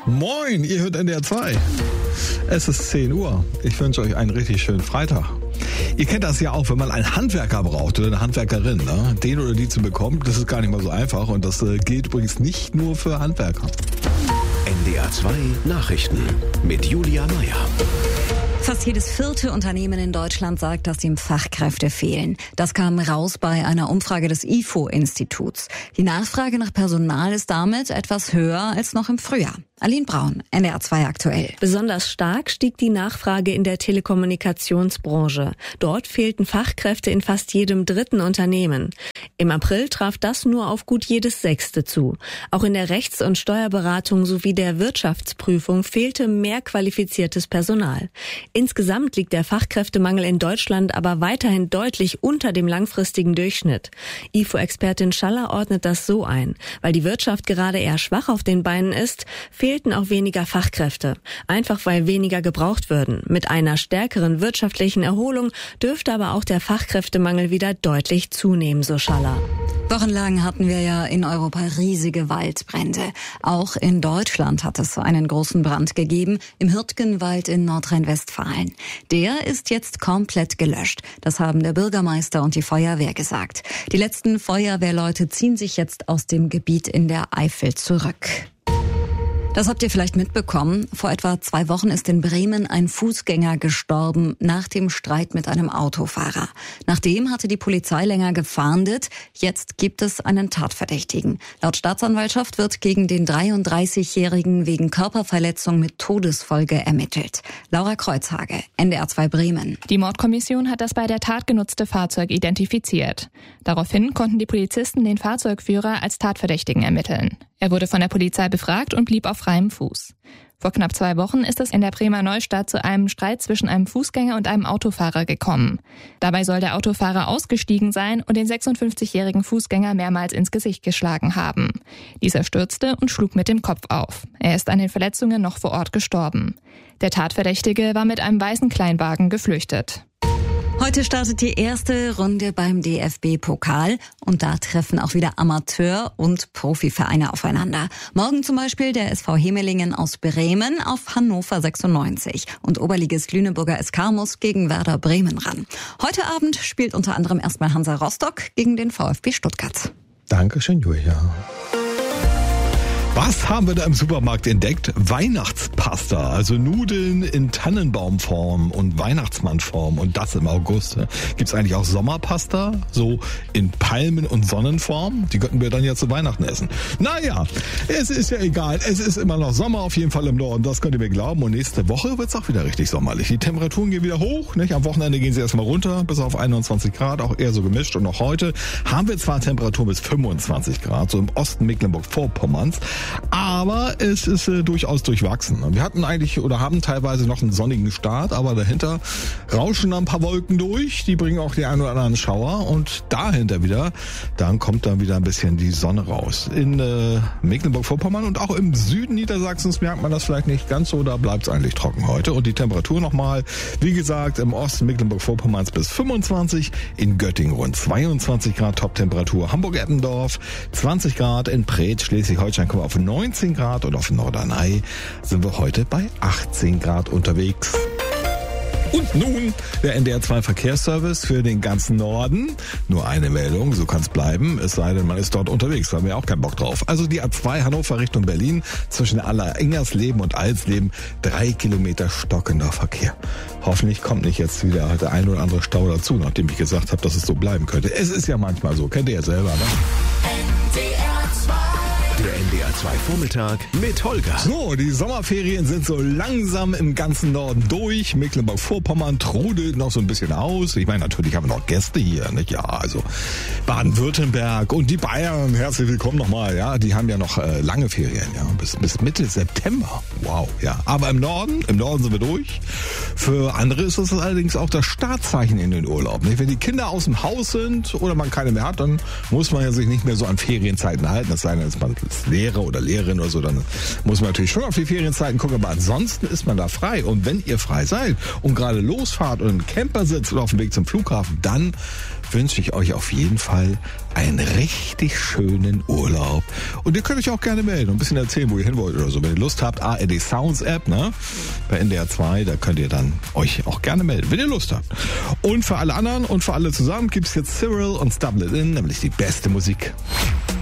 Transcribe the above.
Moin, ihr hört NDR 2. Es ist 10 Uhr. Ich wünsche euch einen richtig schönen Freitag. Ihr kennt das ja auch, wenn man einen Handwerker braucht oder eine Handwerkerin, ne? Den oder die zu bekommen, das ist gar nicht mal so einfach. Und das gilt übrigens nicht nur für Handwerker. NDR 2 Nachrichten mit Julia Meyer. Fast jedes vierte Unternehmen in Deutschland sagt, dass ihm Fachkräfte fehlen. Das kam raus bei einer Umfrage des IFO-Instituts. Die Nachfrage nach Personal ist damit etwas höher als noch im Frühjahr. Aline Braun, NDR 2 aktuell. Besonders stark stieg die Nachfrage in der Telekommunikationsbranche. Dort fehlten Fachkräfte in fast jedem dritten Unternehmen. Im April traf das nur auf gut jedes sechste zu. Auch in der Rechts- und Steuerberatung sowie der Wirtschaftsprüfung fehlte mehr qualifiziertes Personal. Insgesamt liegt der Fachkräftemangel in Deutschland aber weiterhin deutlich unter dem langfristigen Durchschnitt. IFO-Expertin Schaller ordnet das so ein. Weil die Wirtschaft gerade eher schwach auf den Beinen ist, fehlten auch weniger Fachkräfte. Einfach weil weniger gebraucht würden. Mit einer stärkeren wirtschaftlichen Erholung dürfte aber auch der Fachkräftemangel wieder deutlich zunehmen, so Schaller. Wochenlang hatten wir ja in Europa riesige Waldbrände. Auch in Deutschland hat es einen großen Brand gegeben, im Hürtgenwald in Nordrhein-Westfalen. Der ist jetzt komplett gelöscht. Das haben der Bürgermeister und die Feuerwehr gesagt. Die letzten Feuerwehrleute ziehen sich jetzt aus dem Gebiet in der Eifel zurück. Das habt ihr vielleicht mitbekommen. Vor etwa 2 Wochen ist in Bremen ein Fußgänger gestorben nach dem Streit mit einem Autofahrer. Nachdem hatte die Polizei länger gefahndet. Jetzt gibt es einen Tatverdächtigen. Laut Staatsanwaltschaft wird gegen den 33-Jährigen wegen Körperverletzung mit Todesfolge ermittelt. Laura Kreuzhage, NDR 2 Bremen. Die Mordkommission hat das bei der Tat genutzte Fahrzeug identifiziert. Daraufhin konnten die Polizisten den Fahrzeugführer als Tatverdächtigen ermitteln. Er wurde von der Polizei befragt und blieb auf freiem Fuß. Vor knapp 2 Wochen ist es in der Bremer Neustadt zu einem Streit zwischen einem Fußgänger und einem Autofahrer gekommen. Dabei soll der Autofahrer ausgestiegen sein und den 56-jährigen Fußgänger mehrmals ins Gesicht geschlagen haben. Dieser stürzte und schlug mit dem Kopf auf. Er ist an den Verletzungen noch vor Ort gestorben. Der Tatverdächtige war mit einem weißen Kleinwagen geflüchtet. Heute startet die erste Runde beim DFB-Pokal und da treffen auch wieder Amateur- und Profivereine aufeinander. Morgen zum Beispiel der SV Hemelingen aus Bremen auf Hannover 96 und Oberligist Lüneburger SK muss gegen Werder Bremen ran. Heute Abend spielt unter anderem erstmal Hansa Rostock gegen den VfB Stuttgart. Dankeschön, Julia. Was haben wir da im Supermarkt entdeckt? Weihnachtspasta, also Nudeln in Tannenbaumform und Weihnachtsmannform und das im August. Gibt's eigentlich auch Sommerpasta, so in Palmen- und Sonnenform? Die könnten wir dann ja zu Weihnachten essen. Naja, es ist ja egal. Es ist immer noch Sommer, auf jeden Fall im Norden, das könnt ihr mir glauben. Und nächste Woche wird's auch wieder richtig sommerlich. Die Temperaturen gehen wieder hoch, nicht? Am Wochenende gehen sie erstmal runter, bis auf 21 Grad, auch eher so gemischt. Und auch heute haben wir zwar Temperaturen bis 25 Grad, so im Osten Mecklenburg-Vorpommerns, aber es ist durchaus durchwachsen. Wir hatten eigentlich oder haben teilweise noch einen sonnigen Start, aber dahinter rauschen da ein paar Wolken durch. Die bringen auch den einen oder anderen Schauer und dahinter wieder, dann kommt dann wieder ein bisschen die Sonne raus. In Mecklenburg-Vorpommern und auch im Süden Niedersachsens merkt man das vielleicht nicht ganz so, da bleibt es eigentlich trocken heute. Und die Temperatur nochmal, wie gesagt, im Osten Mecklenburg-Vorpommerns bis 25, in Göttingen rund 22 Grad Toptemperatur, Hamburg-Eppendorf 20 Grad, in Preetz, Schleswig-Holstein kommen wir auf 19 Grad und auf Norderney sind wir heute bei 18 Grad unterwegs. Und nun der NDR 2 Verkehrsservice für den ganzen Norden. Nur eine Meldung, so kann es bleiben, es sei denn, man ist dort unterwegs, da haben wir auch keinen Bock drauf. Also die A2 Hannover Richtung Berlin zwischen Ingersleben und Alsleben 3 Kilometer stockender Verkehr. Hoffentlich kommt nicht jetzt wieder der ein oder andere Stau dazu, nachdem ich gesagt habe, dass es so bleiben könnte. Es ist ja manchmal so, kennt ihr ja selber, ne? Der NDR 2 Vormittag mit Holger. So, die Sommerferien sind so langsam im ganzen Norden durch. Mecklenburg-Vorpommern trudelt noch so ein bisschen aus. Ich meine, natürlich haben wir noch Gäste hier, nicht? Ja, also Baden-Württemberg und die Bayern. Herzlich willkommen nochmal, ja. Die haben ja noch lange Ferien, ja. Bis Mitte September. Wow, ja. Aber im Norden sind wir durch. Für andere ist das allerdings auch das Startzeichen in den Urlaub, nicht? Wenn die Kinder aus dem Haus sind oder man keine mehr hat, dann muss man ja sich nicht mehr so an Ferienzeiten halten. Das sei denn, man ist Lehrer oder Lehrerin oder so, dann muss man natürlich schon auf die Ferienzeiten gucken, aber ansonsten ist man da frei. Und wenn ihr frei seid und gerade losfahrt und im Camper sitzt oder auf dem Weg zum Flughafen, dann wünsche ich euch auf jeden Fall einen richtig schönen Urlaub. Und ihr könnt euch auch gerne melden und ein bisschen erzählen, wo ihr hin wollt oder so. Wenn ihr Lust habt, ARD Sounds App, ne? Bei NDR 2, da könnt ihr dann euch auch gerne melden, wenn ihr Lust habt. Und für alle anderen und für alle zusammen gibt's jetzt Cyril und Stubble It In, nämlich die beste Musik.